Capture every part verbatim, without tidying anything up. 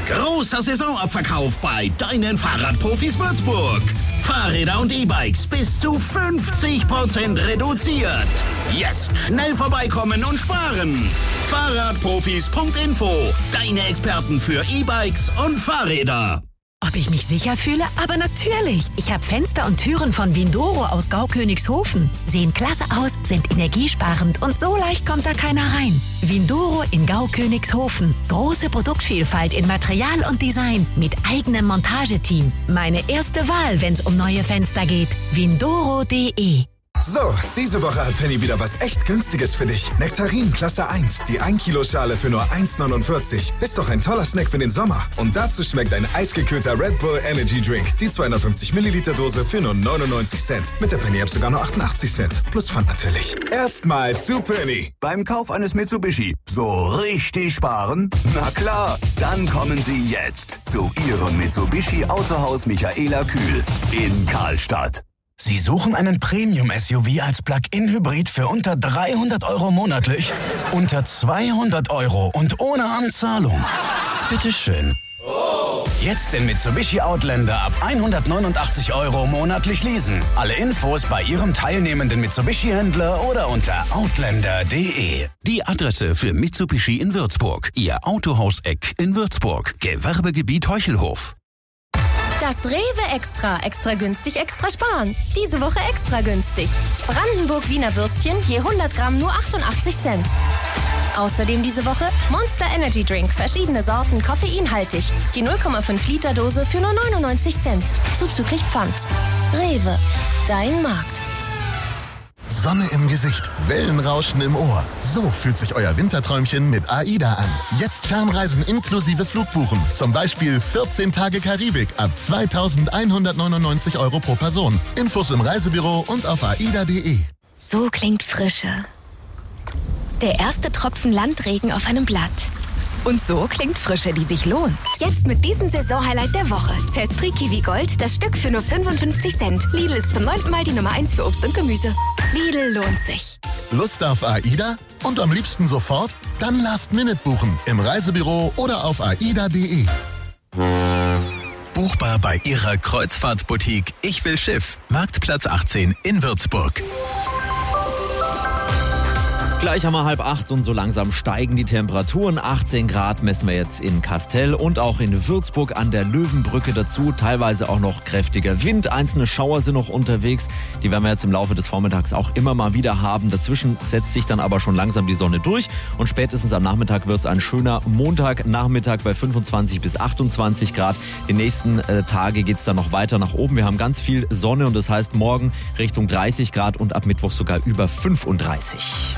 Großer Saisonabverkauf bei deinen Fahrradprofis Würzburg. Fahrräder und E-Bikes bis zu fünfzig Prozent reduziert. Jetzt schnell vorbeikommen und sparen. Fahrradprofis Punkt info. Deine Experten für E-Bikes und Fahrräder. Ob ich mich sicher fühle? Aber natürlich. Ich habe Fenster und Türen von Windoro aus Gaukönigshofen. Sehen klasse aus, sind energiesparend und so leicht kommt da keiner rein. Windoro in Gaukönigshofen. Große Produktvielfalt in Material und Design mit eigenem Montageteam. Meine erste Wahl, wenn es um neue Fenster geht. Windoro punkt de. So, diese Woche hat Penny wieder was echt Günstiges für dich. Nektarin Klasse eins, die ein Kilo Schale für nur eins neunundvierzig. Ist doch ein toller Snack für den Sommer. Und dazu schmeckt ein eisgekühlter Red Bull Energy Drink. Die zweihundertfünfzig Milliliter Dose für nur neunundneunzig Cent. Mit der Penny App sogar nur achtundachtzig Cent. Plus Pfand natürlich. Erstmal zu Penny. Beim Kauf eines Mitsubishi so richtig sparen? Na klar, dann kommen Sie jetzt zu Ihrem Mitsubishi Autohaus Michaela Kühl in Karlstadt. Sie suchen einen Premium-S U V als Plug-in-Hybrid für unter dreihundert Euro monatlich? Unter zweihundert Euro und ohne Anzahlung? Bitteschön. Jetzt den Mitsubishi Outlander ab hundertneunundachtzig Euro monatlich leasen. Alle Infos bei Ihrem teilnehmenden Mitsubishi-Händler oder unter outlander punkt de. Die Adresse für Mitsubishi in Würzburg. Ihr Autohaus Eck in Würzburg. Gewerbegebiet Heuchelhof. Das Rewe Extra. Extra günstig, extra sparen. Diese Woche extra günstig. Brandenburg Wiener Würstchen je hundert Gramm nur achtundachtzig Cent. Außerdem diese Woche Monster Energy Drink. Verschiedene Sorten, koffeinhaltig. Die null Komma fünf Liter Dose für nur neunundneunzig Cent. Zuzüglich Pfand. Rewe. Dein Markt. Sonne im Gesicht, Wellenrauschen im Ohr. So fühlt sich euer Winterträumchen mit AIDA an. Jetzt Fernreisen inklusive Flugbuchen. Zum Beispiel vierzehn Tage Karibik ab zweitausendeinhundertneunundneunzig Euro pro Person. Infos im Reisebüro und auf aida punkt de. So klingt Frische. Der erste Tropfen Landregen auf einem Blatt. Und so klingt Frische, die sich lohnt. Jetzt mit diesem Saisonhighlight der Woche. Zespri Kiwi Gold, das Stück für nur fünfundfünfzig Cent. Lidl ist zum neunten Mal die Nummer eins für Obst und Gemüse. Lidl lohnt sich. Lust auf AIDA? Und am liebsten sofort? Dann Last Minute buchen. Im Reisebüro oder auf aida punkt de. Buchbar bei Ihrer Kreuzfahrtboutique Ich will Schiff. Marktplatz achtzehn in Würzburg. Gleich haben wir halb acht und so langsam steigen die Temperaturen. achtzehn Grad messen wir jetzt in Kastel und auch in Würzburg an der Löwenbrücke dazu. Teilweise auch noch kräftiger Wind. Einzelne Schauer sind noch unterwegs. Die werden wir jetzt im Laufe des Vormittags auch immer mal wieder haben. Dazwischen setzt sich dann aber schon langsam die Sonne durch. Und spätestens am Nachmittag wird es ein schöner Montagnachmittag bei fünfundzwanzig bis achtundzwanzig Grad. Die nächsten äh, Tage geht es dann noch weiter nach oben. Wir haben ganz viel Sonne und das heißt morgen Richtung dreißig Grad und ab Mittwoch sogar über fünfunddreißig.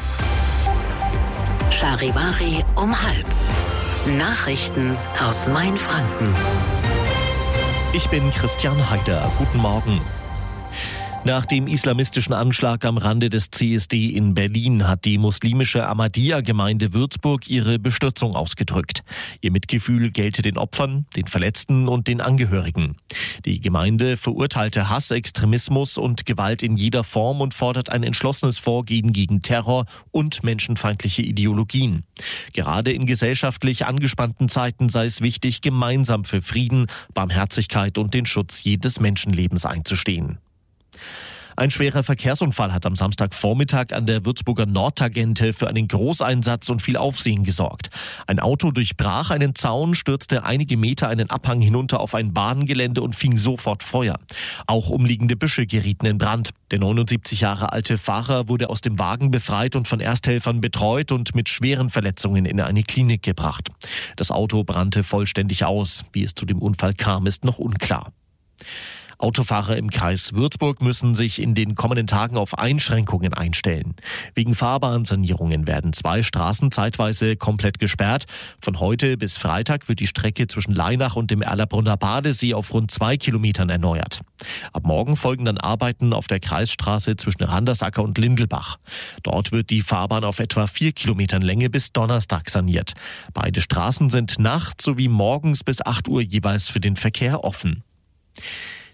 Charivari um halb. Nachrichten aus Mainfranken. Ich bin Christian Heider. Guten Morgen. Nach dem islamistischen Anschlag am Rande des C S D in Berlin hat die muslimische Ahmadiyya-Gemeinde Würzburg ihre Bestürzung ausgedrückt. Ihr Mitgefühl gelte den Opfern, den Verletzten und den Angehörigen. Die Gemeinde verurteilte Hass, Extremismus und Gewalt in jeder Form und fordert ein entschlossenes Vorgehen gegen Terror und menschenfeindliche Ideologien. Gerade in gesellschaftlich angespannten Zeiten sei es wichtig, gemeinsam für Frieden, Barmherzigkeit und den Schutz jedes Menschenlebens einzustehen. Ein schwerer Verkehrsunfall hat am Samstagvormittag an der Würzburger Nordtangente für einen Großeinsatz und viel Aufsehen gesorgt. Ein Auto durchbrach einen Zaun, stürzte einige Meter einen Abhang hinunter auf ein Bahngelände und fing sofort Feuer. Auch umliegende Büsche gerieten in Brand. Der neunundsiebzig Jahre alte Fahrer wurde aus dem Wagen befreit und von Ersthelfern betreut und mit schweren Verletzungen in eine Klinik gebracht. Das Auto brannte vollständig aus. Wie es zu dem Unfall kam, ist noch unklar. Autofahrer im Kreis Würzburg müssen sich in den kommenden Tagen auf Einschränkungen einstellen. Wegen Fahrbahnsanierungen werden zwei Straßen zeitweise komplett gesperrt. Von heute bis Freitag wird die Strecke zwischen Leinach und dem Erlabrunner Badesee auf rund zwei Kilometern erneuert. Ab morgen folgen dann Arbeiten auf der Kreisstraße zwischen Randersacker und Lindelbach. Dort wird die Fahrbahn auf etwa vier Kilometern Länge bis Donnerstag saniert. Beide Straßen sind nachts sowie morgens bis acht Uhr jeweils für den Verkehr offen.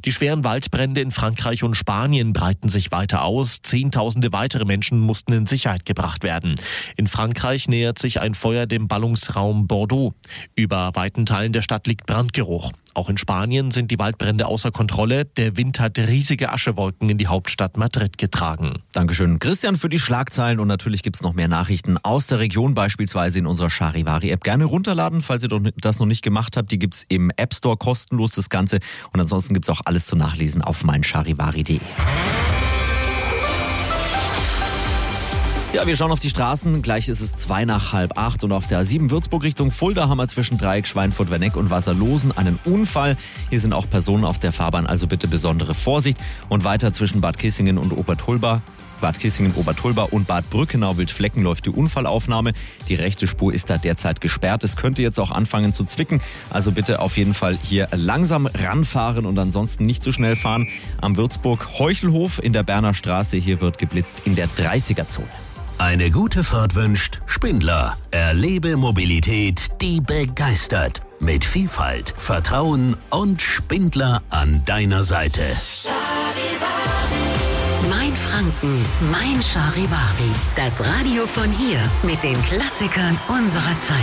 Die schweren Waldbrände in Frankreich und Spanien breiten sich weiter aus. Zehntausende weitere Menschen mussten in Sicherheit gebracht werden. In Frankreich nähert sich ein Feuer dem Ballungsraum Bordeaux. Über weiten Teilen der Stadt liegt Brandgeruch. Auch in Spanien sind die Waldbrände außer Kontrolle. Der Wind hat riesige Aschewolken in die Hauptstadt Madrid getragen. Dankeschön, Christian, für die Schlagzeilen. Und natürlich gibt es noch mehr Nachrichten aus der Region, beispielsweise in unserer Charivari-App. Gerne runterladen, falls ihr das noch nicht gemacht habt. Die gibt es im App Store kostenlos, das Ganze. Und ansonsten gibt es auch alles zu nachlesen auf meincharivari punkt de. Ja, wir schauen auf die Straßen. Gleich ist es zwei nach halb acht und auf der A sieben Würzburg Richtung Fulda haben wir zwischen Dreieck, Schweinfurt, Werneck und Wasserlosen einen Unfall. Hier sind auch Personen auf der Fahrbahn, also bitte besondere Vorsicht. Und weiter zwischen Bad Kissingen und Obertulba. Bad Kissingen, Obertulba und Bad Brückenau-Wildflecken läuft die Unfallaufnahme. Die rechte Spur ist da derzeit gesperrt. Es könnte jetzt auch anfangen zu zwicken. Also bitte auf jeden Fall hier langsam ranfahren und ansonsten nicht zu schnell fahren. Am Würzburg-Heuchelhof in der Berner Straße, hier wird geblitzt in der dreißiger-Zone. Eine gute Fahrt wünscht Spindler. Erlebe Mobilität, die begeistert. Mit Vielfalt, Vertrauen und Spindler an deiner Seite. Mein Franken, mein Charivari. Das Radio von hier mit den Klassikern unserer Zeit.